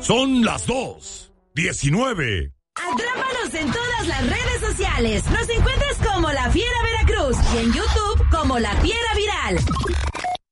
Son las 2:19. Atrápanos en todas las redes sociales. Nos encuentras como La Fiera Veracruz y en YouTube como La Fiera Viral.